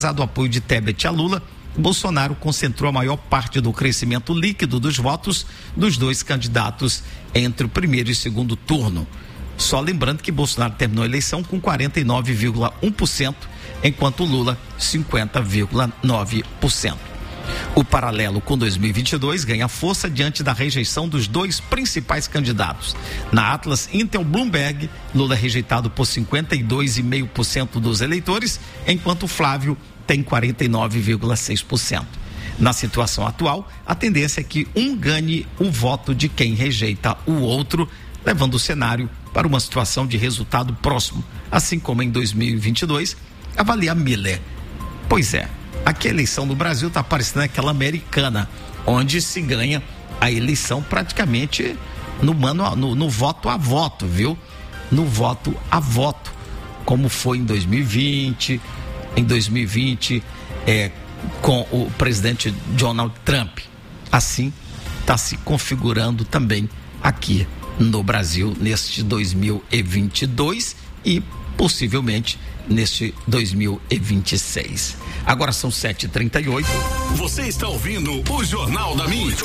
do apoio de Tebet a Lula, Bolsonaro concentrou a maior parte do crescimento líquido dos votos dos dois candidatos entre o primeiro e segundo turno. Só lembrando que Bolsonaro terminou a eleição com 49,1%, enquanto Lula 50,9%. O paralelo com 2022 ganha força diante da rejeição dos dois principais candidatos. Na Atlas Intel Bloomberg, Lula é rejeitado por 52,5% dos eleitores, enquanto Flávio tem 49,6%. Na situação atual, a tendência é que um ganhe o voto de quem rejeita o outro, levando o cenário para uma situação de resultado próximo, assim como em 2022, avalia Miller. Pois é, aqui a eleição no Brasil está parecendo aquela americana, onde se ganha a eleição praticamente no voto a voto, viu? No voto a voto, como foi em 2020, com o presidente Donald Trump. Assim está se configurando também aqui no Brasil neste 2022 e possivelmente neste 2026. Agora são 7h38. Você está ouvindo o Jornal da Mix.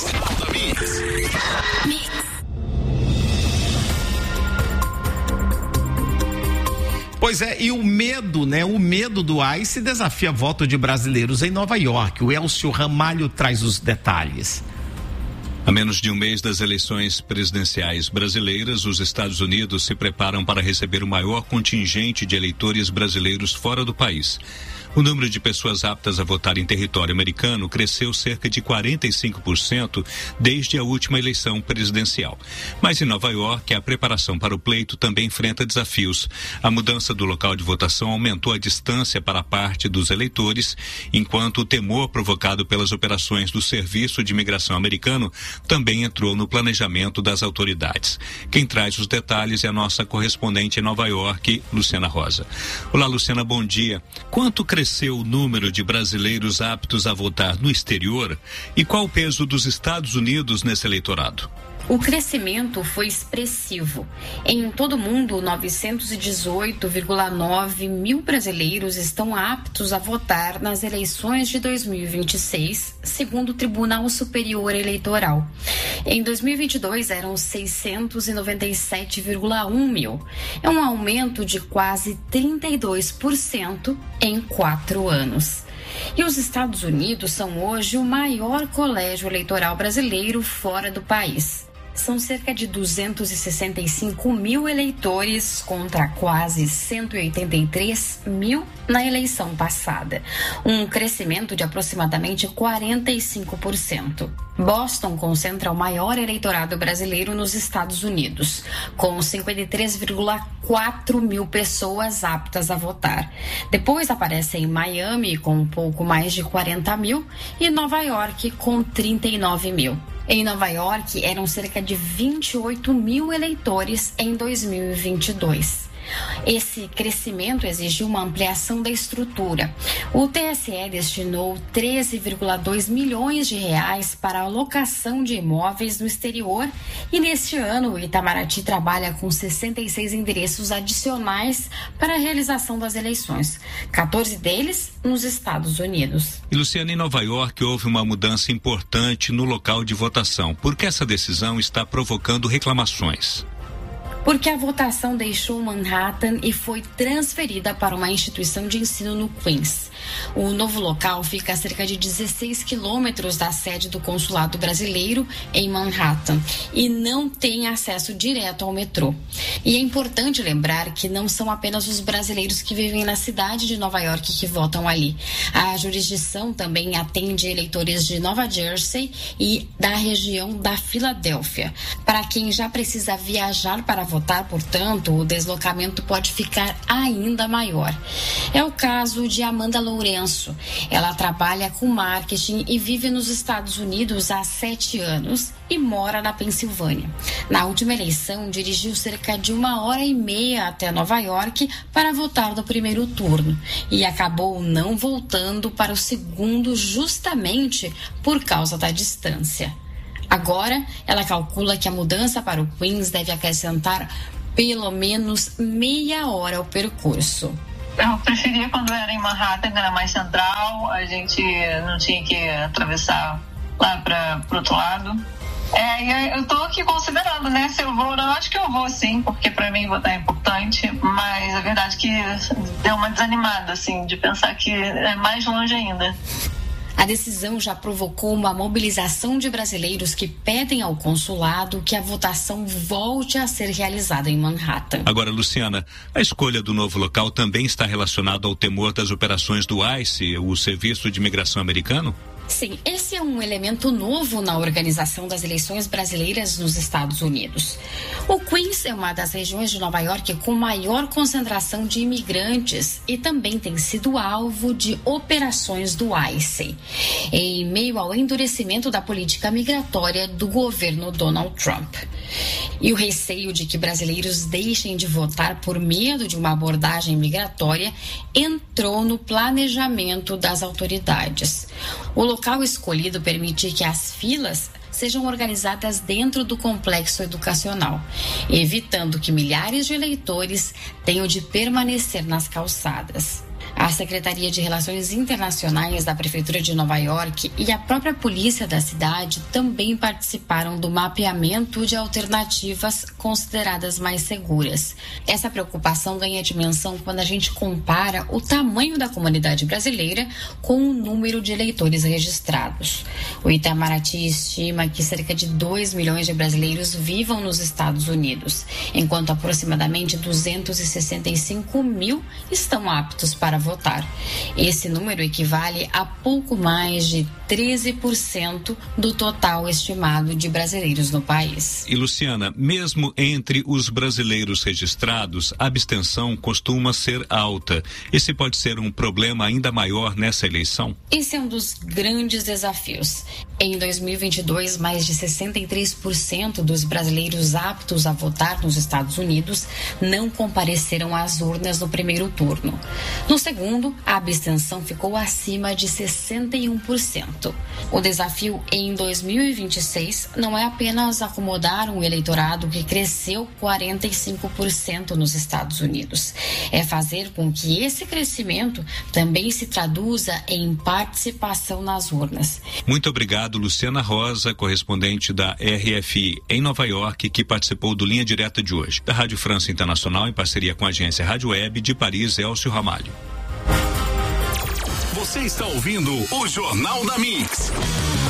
Pois é, e o medo, né? O medo do ICE desafia voto de brasileiros em Nova York. O Elcio Ramalho traz os detalhes. A menos de um mês das eleições presidenciais brasileiras, os Estados Unidos se preparam para receber o maior contingente de eleitores brasileiros fora do país. O número de pessoas aptas a votar em território americano cresceu cerca de 45% desde a última eleição presidencial. Mas em Nova York, a preparação para o pleito também enfrenta desafios. A mudança do local de votação aumentou a distância para parte dos eleitores, enquanto o temor provocado pelas operações do Serviço de Imigração americano também entrou no planejamento das autoridades. Quem traz os detalhes é a nossa correspondente em Nova York, Luciana Rosa. Olá, Luciana, bom dia. Quanto cresceu o número de brasileiros aptos a votar no exterior e qual o peso dos Estados Unidos nesse eleitorado? O crescimento foi expressivo. Em todo o mundo, 918,9 mil brasileiros estão aptos a votar nas eleições de 2026, segundo o Tribunal Superior Eleitoral. Em 2022, eram 697,1 mil. É um aumento de quase 32% em 4 anos. E os Estados Unidos são hoje o maior colégio eleitoral brasileiro fora do país. São cerca de 265 mil eleitores contra quase 183 mil na eleição passada. Um crescimento de aproximadamente 45%. Boston concentra o maior eleitorado brasileiro nos Estados Unidos, com 53,4 mil pessoas aptas a votar. Depois aparecem Miami, com um pouco mais de 40 mil, e Nova York, com 39 mil. Em Nova York, eram cerca de 28 mil eleitores em 2022. Esse crescimento exigiu uma ampliação da estrutura. O TSE destinou 13,2 milhões de reais para a locação de imóveis no exterior e neste ano o Itamaraty trabalha com 66 endereços adicionais para a realização das eleições, 14 deles nos Estados Unidos. E Luciana, em Nova York houve uma mudança importante no local de votação. Por que essa decisão está provocando reclamações? Porque a votação deixou Manhattan e foi transferida para uma instituição de ensino no Queens. O novo local fica a cerca de 16 quilômetros da sede do consulado brasileiro em Manhattan e não tem acesso direto ao metrô. E é importante lembrar que não são apenas os brasileiros que vivem na cidade de Nova York que votam ali. A jurisdição também atende eleitores de Nova Jersey e da região da Filadélfia. Para quem já precisa viajar para votar, portanto, o deslocamento pode ficar ainda maior. É o caso de Amanda Lourenço. Ela trabalha com marketing e vive nos Estados Unidos há 7 anos e mora na Pensilvânia. Na última eleição, dirigiu cerca de 1h30 até Nova York para votar no primeiro turno e acabou não voltando para o segundo justamente por causa da distância. Agora, ela calcula que a mudança para o Queens deve acrescentar pelo menos meia hora ao percurso. Eu preferia quando era em Manhattan, que era mais central, a gente não tinha que atravessar lá para o outro lado. Eu tô aqui considerando, né, se eu vou, eu acho que eu vou sim, porque para mim votar é importante, mas a verdade é que deu uma desanimada, assim, de pensar que é mais longe ainda. A decisão já provocou uma mobilização de brasileiros que pedem ao consulado que a votação volte a ser realizada em Manhattan. Agora, Luciana, a escolha do novo local também está relacionada ao temor das operações do ICE, o Serviço de Imigração Americano? Sim, esse é um elemento novo na organização das eleições brasileiras nos Estados Unidos. O Queens é uma das regiões de Nova York com maior concentração de imigrantes e também tem sido alvo de operações do ICE, em meio ao endurecimento da política migratória do governo Donald Trump. E o receio de que brasileiros deixem de votar por medo de uma abordagem migratória entrou no planejamento das autoridades. O local escolhido permite que as filas sejam organizadas dentro do complexo educacional, evitando que milhares de eleitores tenham de permanecer nas calçadas. A Secretaria de Relações Internacionais da Prefeitura de Nova York e a própria polícia da cidade também participaram do mapeamento de alternativas consideradas mais seguras. Essa preocupação ganha dimensão quando a gente compara o tamanho da comunidade brasileira com o número de eleitores registrados. O Itamaraty estima que cerca de 2 milhões de brasileiros vivam nos Estados Unidos, enquanto aproximadamente 265 mil estão aptos para votar. Esse número equivale a pouco mais de 13% do total estimado de brasileiros no país. E Luciana, mesmo entre os brasileiros registrados, a abstenção costuma ser alta. Esse pode ser um problema ainda maior nessa eleição? Esse é um dos grandes desafios. Em 2022, mais de 63% dos brasileiros aptos a votar nos Estados Unidos não compareceram às urnas no primeiro turno. No segundo, a abstenção ficou acima de 61%. O desafio em 2026 não é apenas acomodar um eleitorado que cresceu 45% nos Estados Unidos. É fazer com que esse crescimento também se traduza em participação nas urnas. Muito obrigado, Luciana Rosa, correspondente da RFI em Nova York, que participou do Linha Direta de hoje. Da Rádio França Internacional, em parceria com a agência Rádio Web de Paris, Elcio Ramalho. Você está ouvindo o Jornal da Mix.